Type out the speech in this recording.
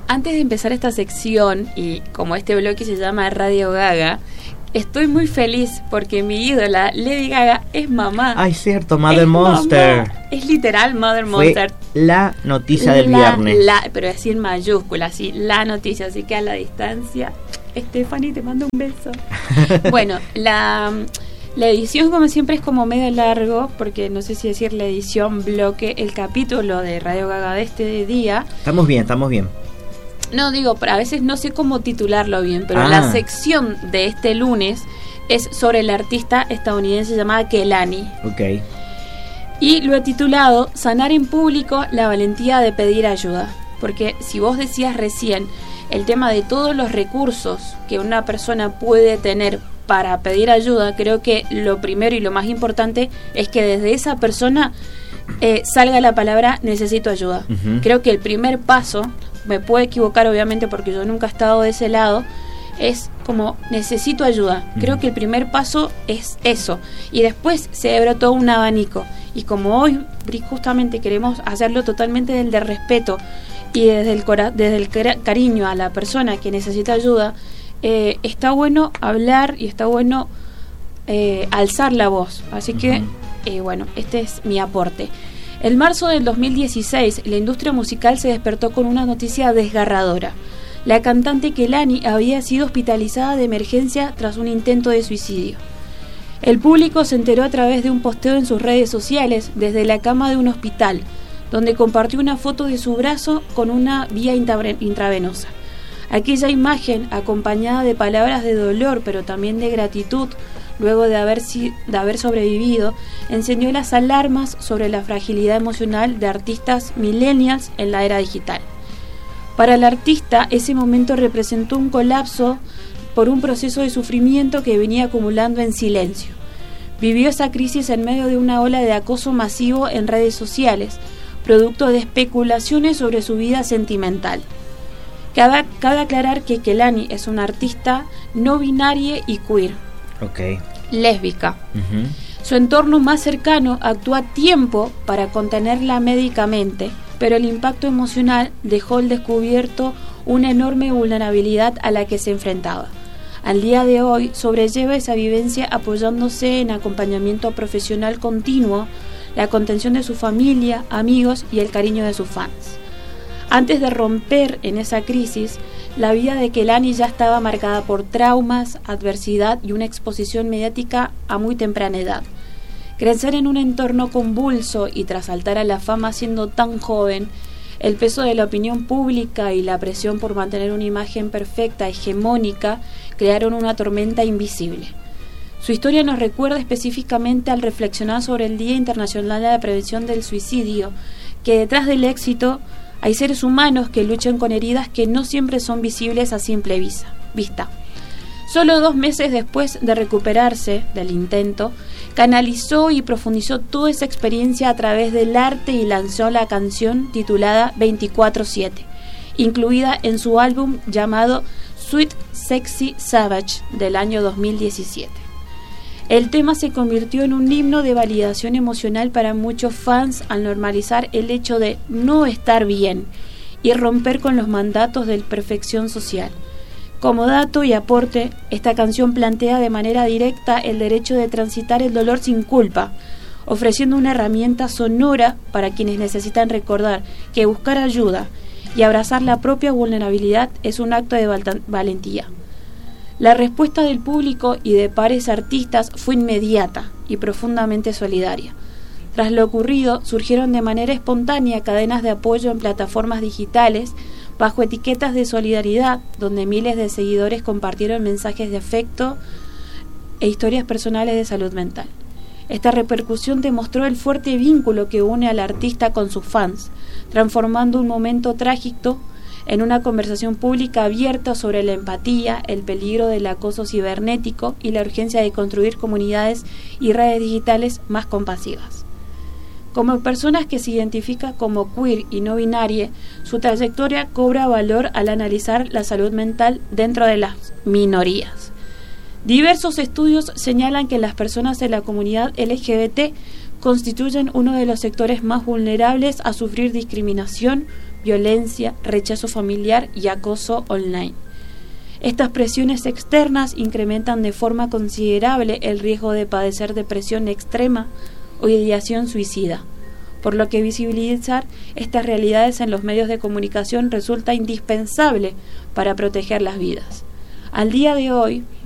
Antes de empezar esta sección, y como este bloque se llama Radio Gaga, estoy muy feliz porque mi ídola, Lady Gaga, es mamá. Ay, cierto, Mother Monster. Mamá. Es literal Mother Monster. Fue la noticia del viernes. Pero así en mayúscula, así, la noticia. Así que a la distancia, Stephanie, te mando un beso. Bueno, la edición, como siempre, es como medio largo, porque no sé si decir la edición bloque, el capítulo de Radio Gaga de este día. Estamos bien. No, digo, a veces no sé cómo titularlo bien, pero la sección de este lunes es sobre la artista estadounidense llamada Kehlani. Ok. Y lo he titulado Sanar en público, la valentía de pedir ayuda. Porque si vos decías recién el tema de todos los recursos que una persona puede tener para pedir ayuda, creo que lo primero y lo más importante es que desde esa persona salga la palabra necesito ayuda. Uh-huh. Creo que el primer paso, me puedo equivocar obviamente porque yo nunca he estado de ese lado, es como necesito ayuda. Creo que el primer paso es eso, y después se abre todo un abanico, y como hoy justamente queremos hacerlo totalmente desde el respeto y desde el cariño a la persona que necesita ayuda, está bueno hablar y está bueno alzar la voz. Así que bueno, este es mi aporte. En marzo del 2016, la industria musical se despertó con una noticia desgarradora. La cantante Kehlani había sido hospitalizada de emergencia tras un intento de suicidio. El público se enteró a través de un posteo en sus redes sociales desde la cama de un hospital, donde compartió una foto de su brazo con una vía intravenosa. Aquella imagen, acompañada de palabras de dolor, pero también de gratitud, luego de haber sobrevivido, encendió las alarmas sobre la fragilidad emocional de artistas millennials en la era digital. Para el artista, ese momento representó un colapso por un proceso de sufrimiento que venía acumulando en silencio. Vivió esa crisis en medio de una ola de acoso masivo en redes sociales, producto de especulaciones sobre su vida sentimental. Cabe aclarar que Kehlani es una artista no binaria y queer. Okay. Lésbica. Uh-huh. Su entorno más cercano actúa a tiempo para contenerla médicamente, pero el impacto emocional dejó al descubierto una enorme vulnerabilidad a la que se enfrentaba. Al día de hoy sobrelleva esa vivencia apoyándose en acompañamiento profesional continuo, la contención de su familia, amigos y el cariño de sus fans. Antes de romper en esa crisis, la vida de Kehlani ya estaba marcada por traumas, adversidad y una exposición mediática a muy temprana edad. Crecer en un entorno convulso y tras saltar a la fama siendo tan joven, el peso de la opinión pública y la presión por mantener una imagen perfecta, hegemónica, crearon una tormenta invisible. Su historia nos recuerda específicamente al reflexionar sobre el Día Internacional de la Prevención del Suicidio, que detrás del éxito hay seres humanos que luchan con heridas que no siempre son visibles a simple vista. Solo 2 meses después de recuperarse del intento, canalizó y profundizó toda esa experiencia a través del arte y lanzó la canción titulada 24/7, incluida en su álbum llamado Sweet Sexy Savage del año 2017. El tema se convirtió en un himno de validación emocional para muchos fans al normalizar el hecho de no estar bien y romper con los mandatos de perfección social. Como dato y aporte, esta canción plantea de manera directa el derecho de transitar el dolor sin culpa, ofreciendo una herramienta sonora para quienes necesitan recordar que buscar ayuda y abrazar la propia vulnerabilidad es un acto de valentía. La respuesta del público y de pares artistas fue inmediata y profundamente solidaria. Tras lo ocurrido, surgieron de manera espontánea cadenas de apoyo en plataformas digitales bajo etiquetas de solidaridad, donde miles de seguidores compartieron mensajes de afecto e historias personales de salud mental. Esta repercusión demostró el fuerte vínculo que une al artista con sus fans, transformando un momento trágico en una conversación pública abierta sobre la empatía, el peligro del acoso cibernético y la urgencia de construir comunidades y redes digitales más compasivas. Como personas que se identifican como queer y no binaria, su trayectoria cobra valor al analizar la salud mental dentro de las minorías. Diversos estudios señalan que las personas de la comunidad LGBT constituyen uno de los sectores más vulnerables a sufrir discriminación, violencia, rechazo familiar y acoso online. Estas presiones externas incrementan de forma considerable el riesgo de padecer depresión extrema o ideación suicida, por lo que visibilizar estas realidades en los medios de comunicación resulta indispensable para proteger las vidas. Al día de hoy,